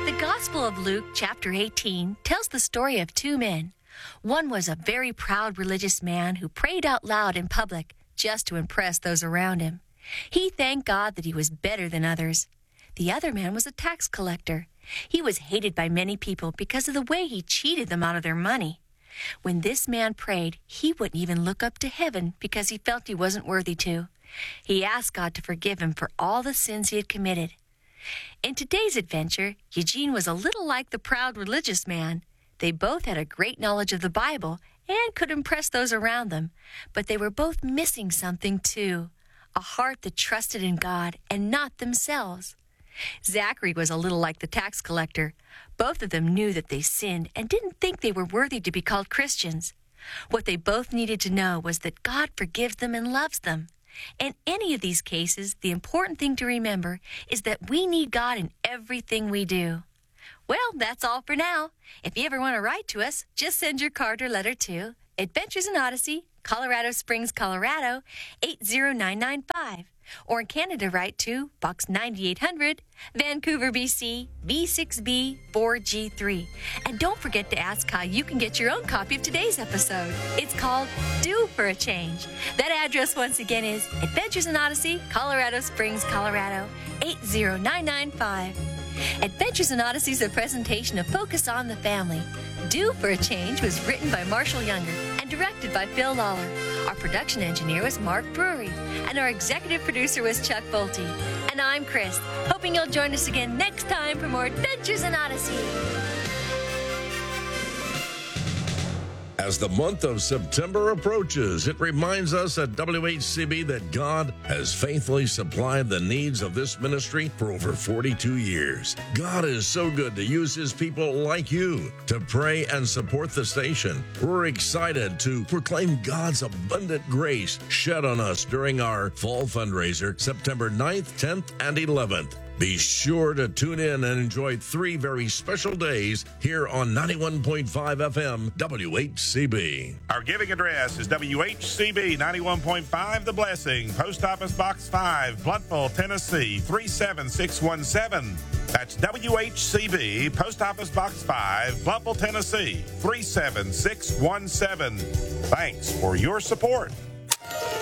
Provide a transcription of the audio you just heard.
The Gospel of Luke, chapter 18, tells the story of two men. One was a very proud religious man who prayed out loud in public just to impress those around him. He thanked God that he was better than others. The other man was a tax collector. He was hated by many people because of the way he cheated them out of their money. When this man prayed, he wouldn't even look up to heaven because he felt he wasn't worthy to. He asked God to forgive him for all the sins he had committed. In today's adventure, Eugene was a little like the proud religious man. They both had a great knowledge of the Bible and could impress those around them, but they were both missing something too, a heart that trusted in God and not themselves. Zachary was a little like the tax collector. Both of them knew that they sinned and didn't think they were worthy to be called Christians. What they both needed to know was that God forgives them and loves them. In any of these cases, the important thing to remember is that we need God in everything we do. Well, that's all for now. If you ever want to write to us, just send your card or letter to Adventures in Odyssey, Colorado Springs, Colorado, 80995. Or in Canada, write to Box 9800, Vancouver, BC, B6B 4G3. And don't forget to ask how you can get your own copy of today's episode. It's called Due for a Change. That address once again is Adventures in Odyssey, Colorado Springs, Colorado, 80995. Adventures in Odyssey is a presentation of Focus on the Family. Due for a Change was written by Marshall Younger and directed by Phil Lawler. Our production engineer was Mark Brewery, and our executive producer was Chuck Bolte. And I'm Chris, hoping you'll join us again next time for more Adventures in Odyssey. As the month of September approaches, it reminds us at WHCB that God has faithfully supplied the needs of this ministry for over 42 years. God is so good to use his people like you to pray and support the station. We're excited to proclaim God's abundant grace shed on us during our fall fundraiser, September 9th, 10th, and 11th. Be sure to tune in and enjoy 3 very special days here on 91.5 FM WHCB. Our giving address is WHCB 91.5 The Blessing, Post Office Box 5, Blountville, Tennessee 37617. That's WHCB, Post Office Box 5, Blountville, Tennessee 37617. Thanks for your support.